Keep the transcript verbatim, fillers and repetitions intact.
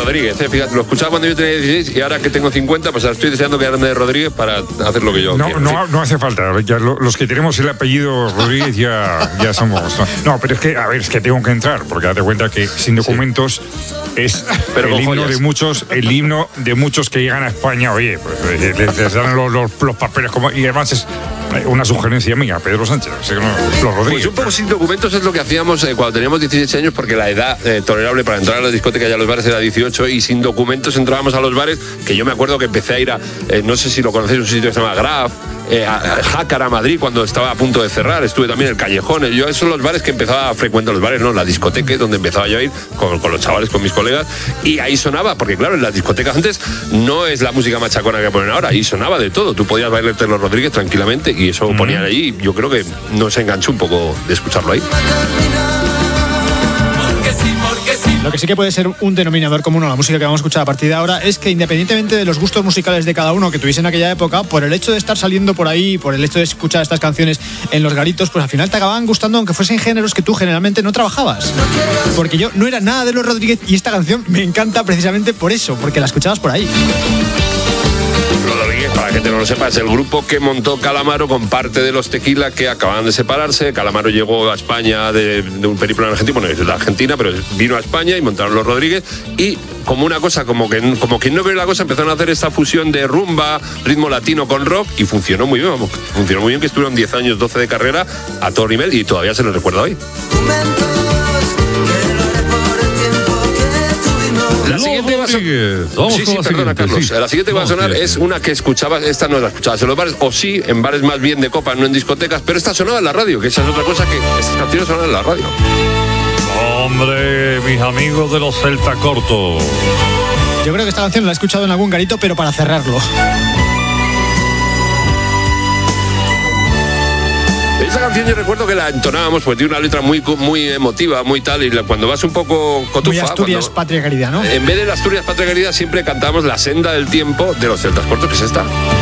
Rodríguez, ¿eh? Fíjate, lo escuchaba cuando yo tenía dieciséis y ahora que tengo cincuenta, pues estoy deseando quedarme de Rodríguez para hacer lo que yo no, quiero. No, no hace falta. Ya lo, los que tenemos el apellido Rodríguez ya, ya somos. No, pero es que, a ver, es que tengo que entrar, porque date cuenta que Sin Documentos sí. es pero el himno joyas. de muchos, el himno de muchos que llegan a España. Oye, pues les, les dan los, los, los papeles como, y además es una sugerencia mía, Pedro Sánchez, o sea, no, los Rodríguez. Pues un poco Sin Documentos es lo que hacíamos eh, cuando teníamos diecisiete años, porque la edad eh, tolerable para entrar a la discoteca y a los bares era dieciocho, y Sin Documentos entrábamos a los bares, que yo me acuerdo que empecé a ir a, eh, no sé si lo conocéis, un sitio que se llama Graf, eh, a, a Jácara, a Madrid, cuando estaba a punto de cerrar, estuve también en el Callejón, yo esos son los bares que empezaba a frecuentar, los bares, no, la discoteca, donde empezaba yo a ir con, con los chavales, con mis colegas, y ahí sonaba, porque claro, en las discotecas antes no es la música machacona que ponen ahora, ahí sonaba de todo, tú podías bailarte los Rodríguez tranquilamente, y eso mm. ponían allí, y yo creo que nos enganchó un poco de escucharlo ahí. Lo que sí que puede ser un denominador común a la música que vamos a escuchar a partir de ahora es que, independientemente de los gustos musicales de cada uno que tuviese en aquella época, por el hecho de estar saliendo por ahí, por el hecho de escuchar estas canciones en los garitos, pues al final te acababan gustando, aunque fuesen géneros que tú generalmente no trabajabas. Porque yo no era nada de los Rodríguez y esta canción me encanta precisamente por eso, porque la escuchabas por ahí. Rodríguez, para que te no lo sepa, es el grupo que montó Calamaro con parte de los Tequila, que acababan de separarse. Calamaro llegó a España de, de un periplo en Argentina, bueno, es de Argentina, pero vino a España y montaron los Rodríguez, y como una cosa, como que como quien no ve la cosa, empezaron a hacer esta fusión de rumba, ritmo latino con rock, y funcionó muy bien, vamos, funcionó muy bien, que estuvieron diez años, doce de carrera a todo nivel, y todavía se los recuerda hoy. La siguiente va a sonar. Sí, sí, perdona, Carlos. Sí. La siguiente va a sonar es una que escuchabas, esta no la escuchabas en los bares, o sí, en bares más bien de copas, no en discotecas, pero esta sonaba en la radio, que esa es otra cosa, que estas canciones sonan en la radio. Hombre, mis amigos de los Celta Cortos. Yo creo que esta canción la he escuchado en algún garito, pero para cerrarlo. Esa canción yo recuerdo que la entonábamos, pues tiene una letra muy, muy emotiva, muy tal, y cuando vas un poco cotufa... Muy Asturias, cuando, Patria Querida, ¿no? En vez de la Asturias, Patria Querida, siempre cantamos La Senda del Tiempo de los Celtas Cortos, que es esta.